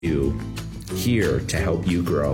You here to help you grow.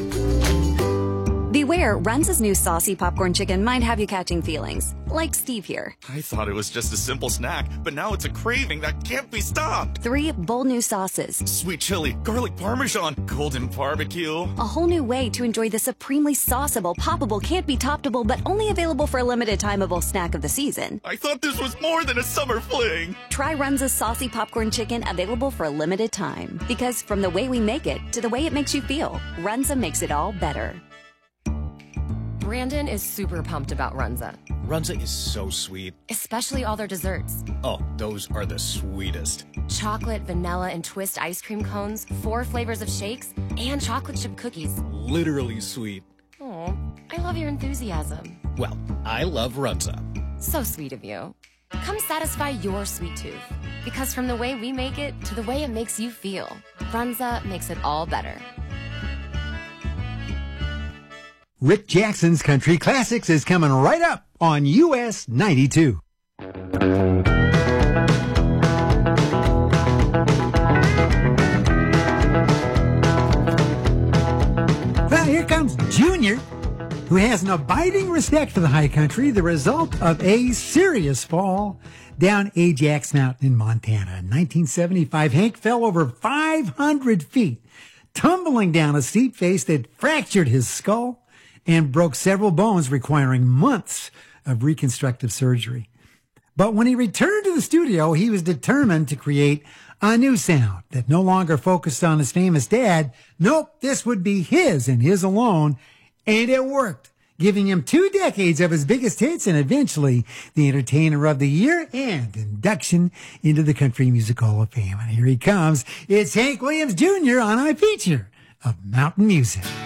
Beware, Runza's new saucy popcorn chicken might have you catching feelings, like Steve here. I thought it was just a simple snack, but now it's a craving that can't be stopped. 3 bold new sauces. Sweet chili, garlic parmesan, golden barbecue. A whole new way to enjoy the supremely sauceable, poppable, can't be toppable, but only available for a limited timeable snack of the season. I thought this was more than a summer fling. Try Runza's saucy popcorn chicken, available for a limited time. Because from the way we make it to the way it makes you feel, Runza makes it all better. Brandon is super pumped about Runza. Runza is so sweet. Especially all their desserts. Oh, those are the sweetest. Chocolate, vanilla, and twist ice cream cones, 4 flavors of shakes, and chocolate chip cookies. Literally sweet. Oh, I love your enthusiasm. Well, I love Runza. So sweet of you. Come satisfy your sweet tooth. Because from the way we make it to the way it makes you feel, Runza makes it all better. Rick Jackson's Country Classics is coming right up on US 92. Well, here comes Junior, who has an abiding respect for the high country, the result of a serious fall down Ajax Mountain in Montana. In 1975, Hank fell over 500 feet, tumbling down a steep face that fractured his skull and broke several bones, requiring months of reconstructive surgery. But when he returned to the studio, he was determined to create a new sound that no longer focused on his famous dad. Nope, this would be his and his alone. And it worked, giving him 2 decades of his biggest hits and eventually the Entertainer of the Year and induction into the Country Music Hall of Fame. And here he comes. It's Hank Williams Jr. on I Feature of Mountain Music.